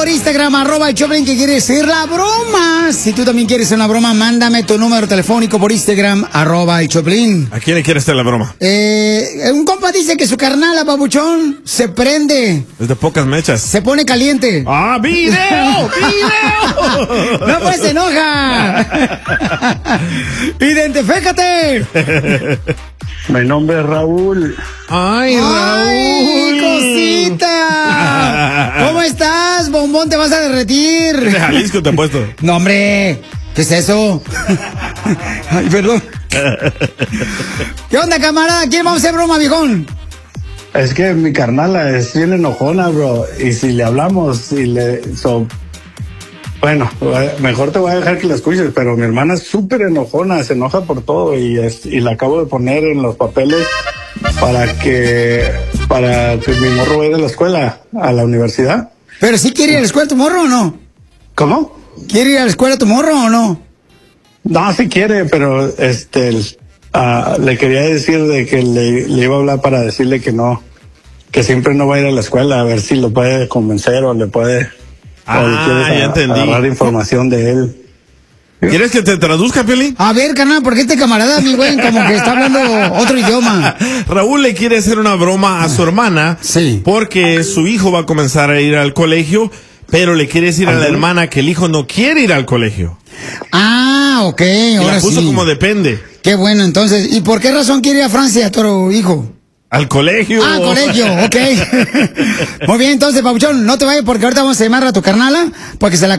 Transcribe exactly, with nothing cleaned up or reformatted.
por Instagram, arroba el Choplin, que quiere decir la broma. Si tú también quieres hacer una broma, mándame tu número telefónico por Instagram, arroba el Choplin. ¿A quién le quiere hacer la broma? Eh, un compa dice que su carnala, papuchón, se prende. Es de pocas mechas. Se pone caliente. ¡Ah, video! ¡Video! No, pues se enoja. Identifícate. Mi nombre es Raúl. ¡Ay, Raúl! ¡Ay, cosita! ¿Cómo estás, bombón? ¿Te vas a derretir? De Jalisco te he puesto. No, hombre. ¿Qué es eso? Ay, perdón. ¿Qué onda, camarada? ¿Quién vamos a hacer broma, viejón? Es que mi carnala es bien enojona, bro. Y si le hablamos y le... So, bueno, mejor te voy a dejar que la escuches, pero mi hermana es súper enojona, se enoja por todo y, es, y la acabo de poner en los papeles para que para que mi morro vaya de la escuela a la universidad. ¿Pero sí quiere ir a la escuela tu morro o no? ¿Cómo? ¿Quiere ir a la escuela tu morro o no? No, sí quiere, pero este uh, le quería decir de que le, le iba a hablar para decirle que no, que siempre no va a ir a la escuela, a ver si lo puede convencer o le puede... Ah, ya entendí. Agarrar información de él. ¿Quieres que te traduzca, Piolín? A ver, carnal, porque este camarada, mi güey, como que está hablando otro idioma. Raúl le quiere hacer una broma a su hermana. Sí. Porque su hijo va a comenzar a ir al colegio, pero le quiere decir a la hermana que el hijo no quiere ir al colegio. Ah, ok, Y ahora la puso sí. como depende. Qué bueno, entonces. ¿Y por qué razón quiere ir a Francia tu hijo? Al colegio. Ah, colegio, ok. Muy bien, entonces, papuchón, no te vayas porque ahorita vamos a llamar a tu carnala para que se la